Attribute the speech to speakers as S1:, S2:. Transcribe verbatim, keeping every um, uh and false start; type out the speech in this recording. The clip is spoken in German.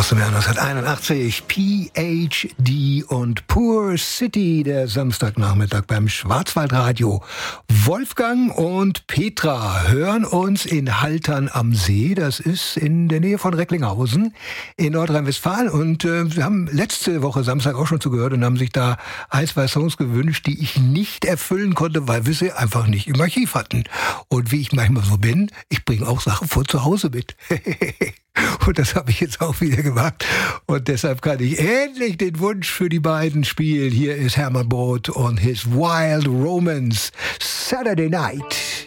S1: aus dem Jahr neunzehnhunderteinundachtzig. P H D und Poor City, der Samstagnachmittag beim Schwarzwaldradio. Wolfgang und Petra hören uns in Haltern am See. Das ist in der Nähe von Recklinghausen in Nordrhein-Westfalen. Und äh, wir haben letzte Woche Samstag auch schon zugehört und haben sich da ein, zwei Songs gewünscht, die ich nicht erfüllen konnte, weil wir sie einfach nicht im Archiv hatten. Und wie ich manchmal so bin, ich bringe auch Sachen von zu Hause mit. Und das habe ich jetzt auch wieder gemacht. Und deshalb kann ich endlich den Wunsch für die beiden spielen. Hier ist Hermann Broth und his Wild Romance Saturday Night.